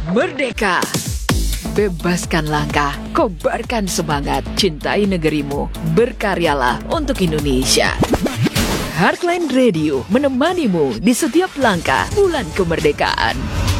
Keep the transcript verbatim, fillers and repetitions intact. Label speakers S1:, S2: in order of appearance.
S1: Merdeka! Bebaskan langkah, kobarkan semangat, cintai negerimu, berkaryalah untuk Indonesia. Heartline Radio menemanimu di setiap langkah bulan kemerdekaan.